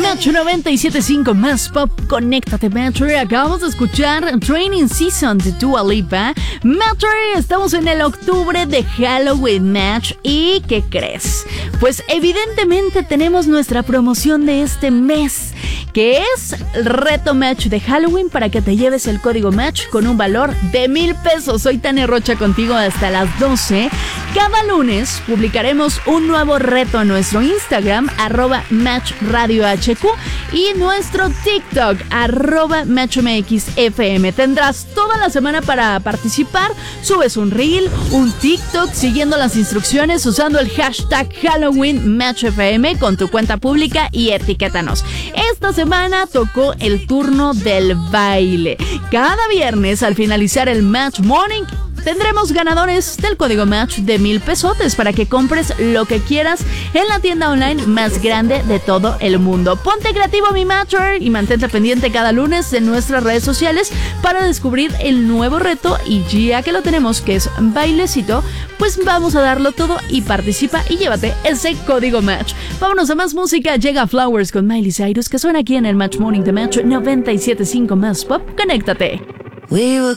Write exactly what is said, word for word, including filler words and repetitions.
Match noventa y siete punto cinco más pop, conéctate Metro. Acabamos de escuchar Training Season de Dua Lipa. Metro, estamos en el octubre de Halloween Match. ¿Y qué crees? Pues evidentemente tenemos nuestra promoción de este mes, que es el reto Match de Halloween para que te lleves el código Match con un valor de mil pesos. Soy Tania Rocha contigo hasta las doce. Cada lunes publicaremos un nuevo reto en nuestro Instagram, arroba Match Radio H Q, y nuestro TikTok, arroba MatchMXFM. Tendrás toda la semana para participar. Subes un reel, un TikTok, siguiendo las instrucciones, usando el hashtag Halloween MatchFM con tu cuenta pública y etiquétanos. Esta semana tocó el turno del baile. Cada viernes, al finalizar el Match Morning, tendremos ganadores del código Match de mil pesotes para que compres lo que quieras en la tienda online más grande de todo el mundo. Ponte creativo, mi Matcher, y mantente pendiente cada lunes en nuestras redes sociales para descubrir el nuevo reto. Y ya que lo tenemos, que es bailecito, pues vamos a darlo todo y participa y llévate ese código Match. Vámonos a más música. Llega Flowers con Miley Cyrus, que suena aquí en el Match Morning de Match noventa y siete punto cinco más pop. Conéctate. We were